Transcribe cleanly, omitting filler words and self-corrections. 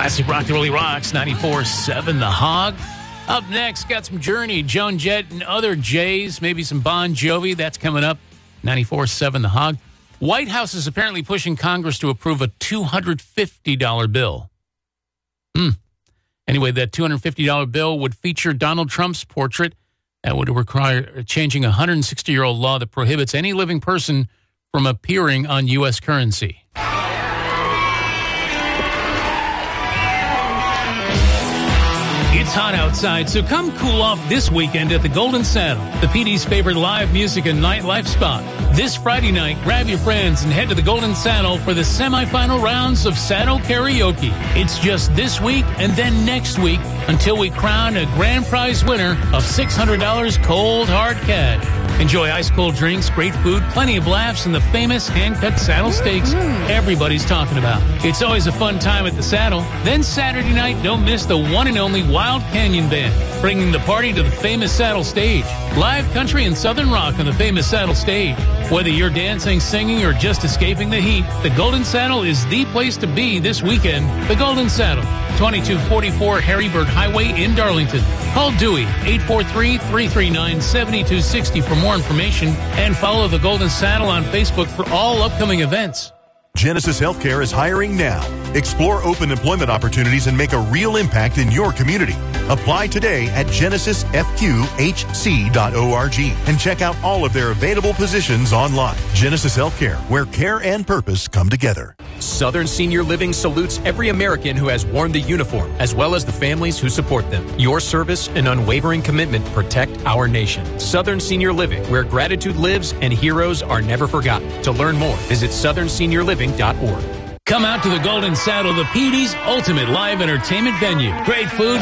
Classic rock that really rocks. 94.7 The Hog. Up next, got some Journey, Joan Jett, and other Jays. Maybe some Bon Jovi. That's coming up. 94.7 The Hog. White House is apparently pushing Congress to approve a $250 bill. Anyway, that $250 bill would feature Donald Trump's portrait and would require changing a 160-year-old law that prohibits any living person from appearing on U.S. currency. It's hot outside, so come cool off this weekend at the Golden Saddle, the PD's favorite live music and nightlife spot. This Friday night, grab your friends and head to the Golden Saddle for the semifinal rounds of Saddle Karaoke. It's just this week and then next week until we crown a grand prize winner of $600 cold hard cash. Enjoy ice-cold drinks, great food, plenty of laughs, and the famous hand-cut saddle steaks everybody's talking about. It's always a fun time at the Saddle. Then Saturday night, don't miss the one and only Wild Canyon Band, bringing the party to the famous Saddle Stage. Live country and southern rock on the famous Saddle Stage. Whether you're dancing, singing, or just escaping the heat, the Golden Saddle is the place to be this weekend. The Golden Saddle, 2244 Harrybird Highway in Darlington. Call Dewey, 843-339-7260 for more information, and follow the Golden Saddle on Facebook for all upcoming events. Genesis Healthcare is hiring now. Explore open employment opportunities and make a real impact in your community. Apply today at genesisfqhc.org and check out all of their available positions online. Genesis Healthcare, where care and purpose come together. Southern Senior Living salutes every American who has worn the uniform, as well as the families who support them. Your service and unwavering commitment protect our nation. Southern Senior Living, where gratitude lives and heroes are never forgotten. To learn more, visit southernseniorliving.org. Come out to the Golden Saddle, the PD's ultimate live entertainment venue. Great food,